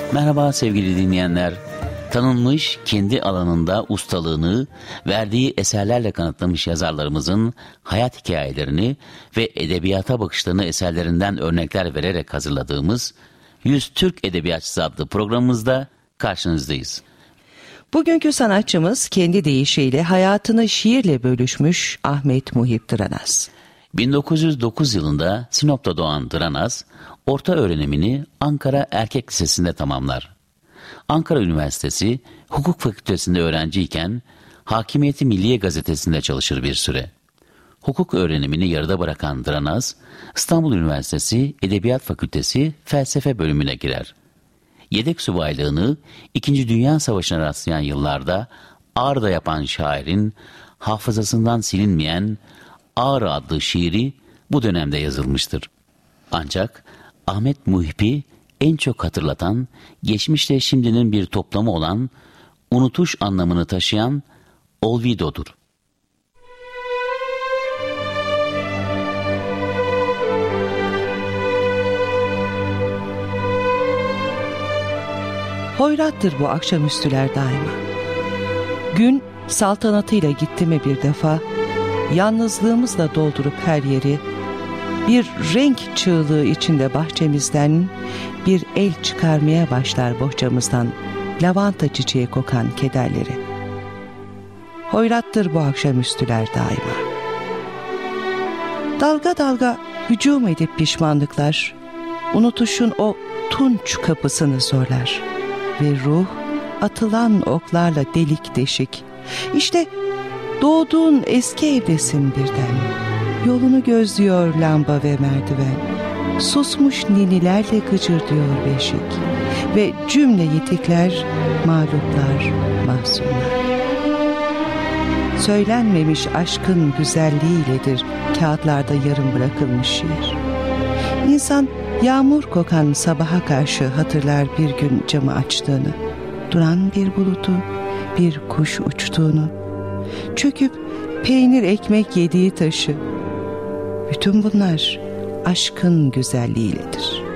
Merhaba sevgili dinleyenler. Tanınmış, kendi alanında ustalığını verdiği eserlerle kanıtlamış yazarlarımızın hayat hikayelerini ve edebiyata bakışlarını eserlerinden örnekler vererek hazırladığımız 100 Türk Edebiyatçısı adlı programımızda karşınızdayız. Bugünkü sanatçımız kendi deyişiyle hayatını şiirle bölüşmüş Ahmet Muhip Dıranaz. 1909 yılında Sinop'ta doğan Dıranaz, orta öğrenimini Ankara Erkek Lisesi'nde tamamlar. Ankara Üniversitesi Hukuk Fakültesi'nde öğrenciyken Hakimiyeti Milliye Gazetesi'nde çalışır bir süre. Hukuk öğrenimini yarıda bırakan Dıranaz, İstanbul Üniversitesi Edebiyat Fakültesi Felsefe bölümüne girer. Yedek subaylığını 2. Dünya Savaşı'na rastlayan yıllarda Ağrı'da yapan şairin hafızasından silinmeyen Ağrı adlı şiiri bu dönemde yazılmıştır. Ancak Ahmet Muhip'i en çok hatırlatan, geçmişle şimdinin bir toplamı olan, unutuş anlamını taşıyan Olvido'dur. Hoyrattır bu akşamüstüler daima. Gün saltanatıyla gitti mi bir defa, yalnızlığımızla doldurup her yeri, bir renk çığlığı içinde bahçemizden bir el çıkarmaya başlar bohçamızdan lavanta çiçeği kokan kederleri. Hoyrattır bu akşamüstüler daima. Dalga dalga hücum edip pişmanlıklar, unutuşun o tunç kapısını zorlar ve ruh atılan oklarla delik deşik. İşte doğduğun eski evdesin birden. Yolunu gözlüyor lamba ve merdiven. Susmuş ninilerle gıcırdıyor beşik. Ve cümle yitikler, mağluplar, mahzunlar. Söylenmemiş aşkın güzelliğiyledir kağıtlarda yarım bırakılmış şiir. İnsan yağmur kokan sabaha karşı hatırlar bir gün camı açtığını, duran bir bulutu, bir kuş uçtuğunu, çöküp peynir ekmek yediği taşı. Bütün bunlar aşkın güzelliğiyledir.